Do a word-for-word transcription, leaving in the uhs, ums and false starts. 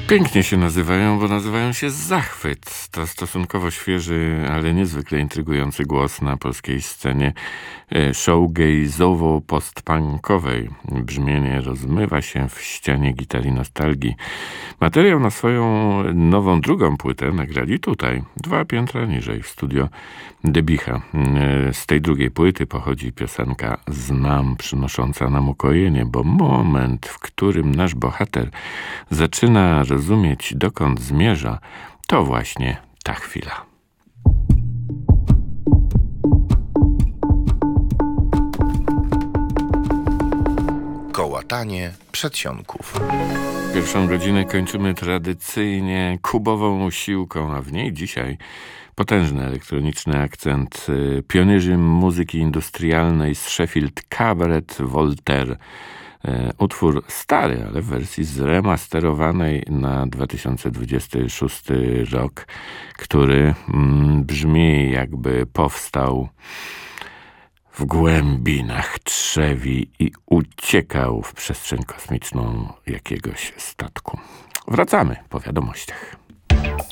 Pięknie się nazywają, bo nazywają się Zachwyt. To stosunkowo świeży, ale niezwykle intrygujący głos na polskiej scenie showgaze'owo-postpunkowej. Brzmienie rozmywa się w ścianie gitary nostalgii. Materiał na swoją nową drugą płytę nagrali tutaj, dwa piętra niżej, w studio Debicha. Z tej drugiej płyty pochodzi piosenka Znam, przynosząca nam ukojenie, bo moment, w którym nasz bohater zaczyna rozumieć, dokąd zmierza, to właśnie ta chwila. Kołatanie przedsionków. Pierwszą godzinę kończymy tradycyjnie kubową usiłką, a w niej dzisiaj potężny elektroniczny akcent pionierzy muzyki industrialnej z Sheffield Cabaret Voltaire. Utwór stary, ale w wersji zremasterowanej na dwa tysiące dwudziesty szósty rok, który mm, brzmi jakby powstał w głębinach trzewi i uciekał w przestrzeń kosmiczną jakiegoś statku. Wracamy po wiadomościach.